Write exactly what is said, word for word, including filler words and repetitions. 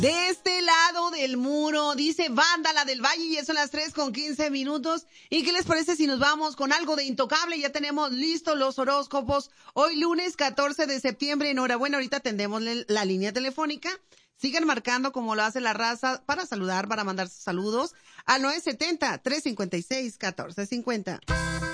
De este lado del muro, dice Vándala del Valle, y son las tres con quince minutos. ¿Y qué les parece si nos vamos con algo de Intocable? Ya tenemos listos los horóscopos. Hoy lunes catorce de septiembre, enhorabuena, ahorita atendemos la línea telefónica. Sigan marcando como lo hace la raza para saludar, para mandar sus saludos al nueve siete cero, tres cinco seis, uno cuatro cinco cero.